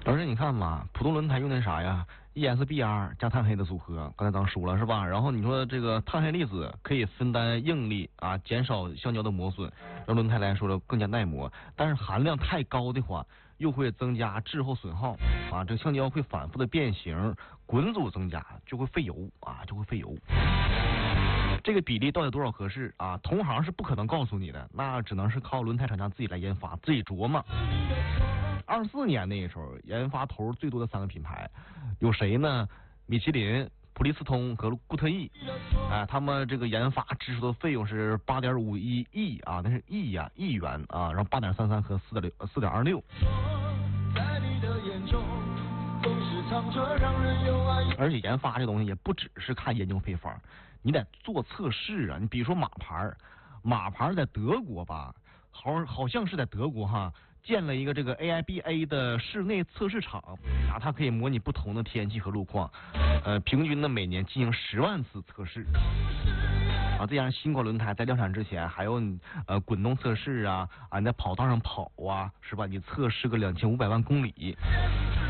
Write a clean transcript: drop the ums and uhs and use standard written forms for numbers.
而且你看嘛，普通轮胎用的啥呀？ESBR 加碳黑的组合，刚才咱说了是吧？然后你说这个碳黑粒子可以分担应力啊，减少橡胶的磨损，让轮胎来说的更加耐磨。但是含量太高的话，又会增加滞后损耗啊，这个橡胶会反复的变形，滚阻增加，就会费油啊，就会费油。这个比例到底多少合适啊？同行是不可能告诉你的，那只能是靠轮胎厂家自己来研发，自己琢磨。24年那个时候，研发投入最多的3个品牌有谁呢？米其林、普利司通和固特异。他们这个研发支出的费用是8.51亿啊，那是亿呀，亿元啊，然后8.33和4.26。而且研发这东西也不只是看研究配方，你得做测试啊。你比如说马牌在德国吧，好像是在德国哈，建了一个这个 AIBA 的室内测试场啊，它可以模拟不同的天气和路况，平均的每年进行10万次测试。啊，再加上新款轮胎在量产之前还有滚动测试啊，你在跑道上跑啊，是吧？你测试个2500万公里。